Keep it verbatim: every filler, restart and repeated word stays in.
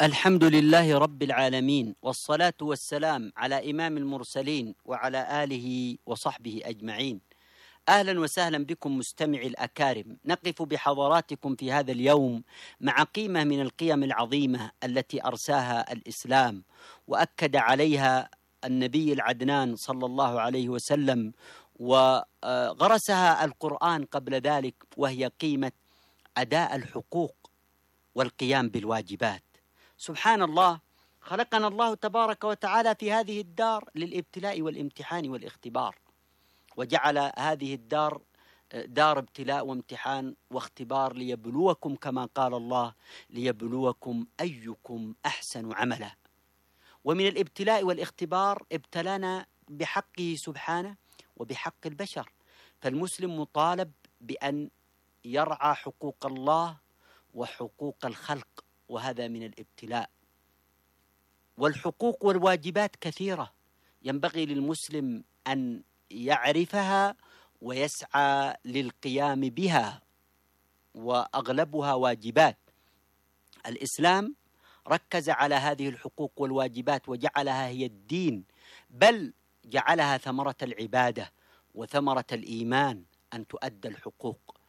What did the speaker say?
الحمد لله رب العالمين، والصلاة والسلام على إمام المرسلين وعلى آله وصحبه أجمعين. أهلا وسهلا بكم مستمعي الأكارم، نقف بحضراتكم في هذا اليوم مع قيمة من القيم العظيمة التي أرساها الإسلام وأكد عليها النبي العدنان صلى الله عليه وسلم، وغرسها القرآن قبل ذلك، وهي قيمة أداء الحقوق والقيام بالواجبات. سبحان الله، خلقنا الله تبارك وتعالى في هذه الدار للابتلاء والامتحان والاختبار، وجعل هذه الدار دار ابتلاء وامتحان واختبار ليبلوكم، كما قال الله: ليبلوكم أيكم أحسن عملا. ومن الابتلاء والاختبار ابتلانا بحقه سبحانه وبحق البشر، فالمسلم مطالب بأن يرعى حقوق الله وحقوق الخلق، وهذا من الابتلاء. والحقوق والواجبات كثيرة، ينبغي للمسلم أن يعرفها ويسعى للقيام بها، وأغلبها واجبات. الإسلام ركز على هذه الحقوق والواجبات وجعلها هي الدين، بل جعلها ثمرة العبادة وثمرة الإيمان، أن تؤدى الحقوق.